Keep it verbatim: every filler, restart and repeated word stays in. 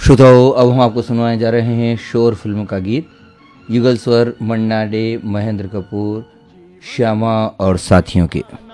श्रोताओं, अब हम आपको सुनवाए जा रहे हैं शोर फिल्म का गीत। युगल स्वर मन्ना डे, महेंद्र कपूर, श्यामा और साथियों के।